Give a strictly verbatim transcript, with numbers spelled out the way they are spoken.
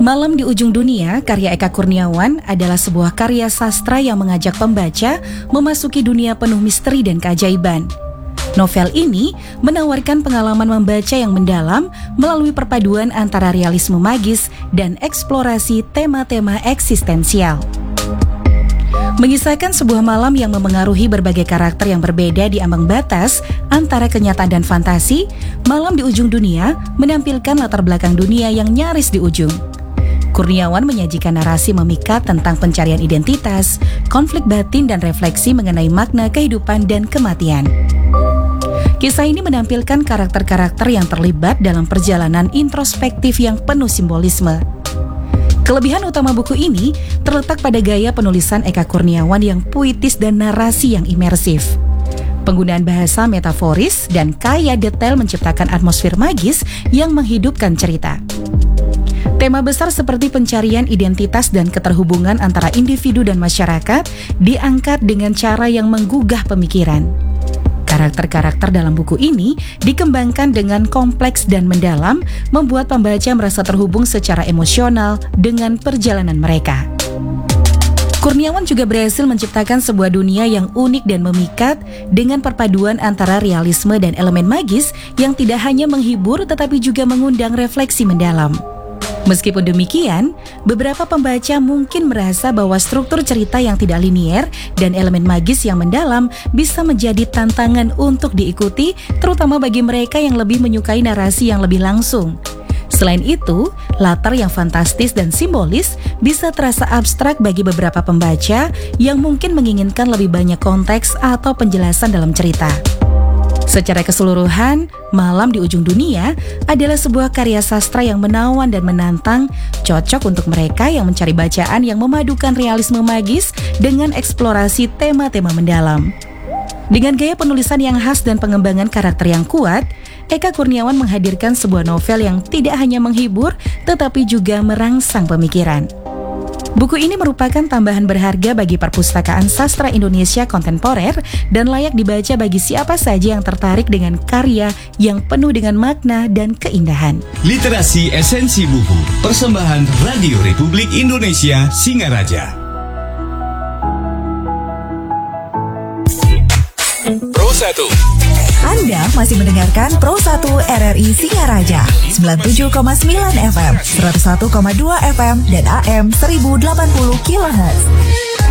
Malam di Ujung Dunia, karya Eka Kurniawan adalah sebuah karya sastra yang mengajak pembaca memasuki dunia penuh misteri dan keajaiban. Novel ini menawarkan pengalaman membaca yang mendalam melalui perpaduan antara realisme magis dan eksplorasi tema-tema eksistensial. Mengisahkan sebuah malam yang memengaruhi berbagai karakter yang berbeda di ambang batas antara kenyataan dan fantasi, Malam di Ujung Dunia menampilkan latar belakang dunia yang nyaris di ujung. Kurniawan menyajikan narasi memikat tentang pencarian identitas, konflik batin dan refleksi mengenai makna kehidupan dan kematian. Kisah ini menampilkan karakter-karakter yang terlibat dalam perjalanan introspektif yang penuh simbolisme. Kelebihan utama buku ini terletak pada gaya penulisan Eka Kurniawan yang puitis dan narasi yang imersif. Penggunaan bahasa metaforis dan kaya detail menciptakan atmosfer magis yang menghidupkan cerita. Tema besar seperti pencarian identitas dan keterhubungan antara individu dan masyarakat diangkat dengan cara yang menggugah pemikiran. Karakter-karakter dalam buku ini dikembangkan dengan kompleks dan mendalam, membuat pembaca merasa terhubung secara emosional dengan perjalanan mereka. Kurniawan juga berhasil menciptakan sebuah dunia yang unik dan memikat dengan perpaduan antara realisme dan elemen magis yang tidak hanya menghibur tetapi juga mengundang refleksi mendalam. Meskipun demikian, beberapa pembaca mungkin merasa bahwa struktur cerita yang tidak linier dan elemen magis yang mendalam bisa menjadi tantangan untuk diikuti, terutama bagi mereka yang lebih menyukai narasi yang lebih langsung. Selain itu, latar yang fantastis dan simbolis bisa terasa abstrak bagi beberapa pembaca yang mungkin menginginkan lebih banyak konteks atau penjelasan dalam cerita. Secara keseluruhan, Malam di Ujung Dunia adalah sebuah karya sastra yang menawan dan menantang, cocok untuk mereka yang mencari bacaan yang memadukan realisme magis dengan eksplorasi tema-tema mendalam. Dengan gaya penulisan yang khas dan pengembangan karakter yang kuat, Eka Kurniawan menghadirkan sebuah novel yang tidak hanya menghibur, tetapi juga merangsang pemikiran. Buku ini merupakan tambahan berharga bagi perpustakaan sastra Indonesia kontemporer dan layak dibaca bagi siapa saja yang tertarik dengan karya yang penuh dengan makna dan keindahan. Literasi Esensi Buku, persembahan Radio Republik Indonesia Singaraja. Pro satu. Anda masih mendengarkan Pro satu R R I Singaraja sembilan puluh tujuh koma sembilan F M, seratus satu koma dua F M dan A M seribu delapan puluh kilohertz.